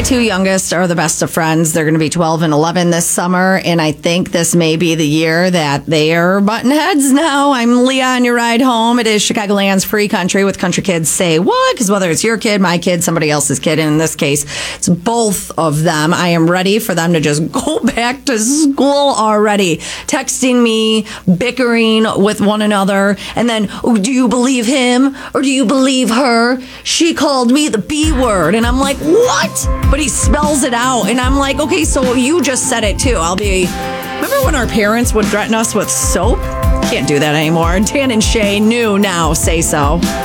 two youngest are the best of friends. They're going to be 12 and 11 this summer, and I think this may be the year that they are button heads now. I'm Leah on your ride home. It is Chicagoland's free country with Country Kids Say What? Because whether it's your kid, my kid, somebody else's kid, and in this case, it's both of them. I am ready for them to just go back to school already. Texting me, bickering with one another, and then, oh, do you believe him or do you believe her? She called me the B word, and I'm like, what? But he spells it out, and I'm like, okay, so you just said it too. Remember when our parents would threaten us with soap? Can't do that anymore. Dan and Shay knew now, say so.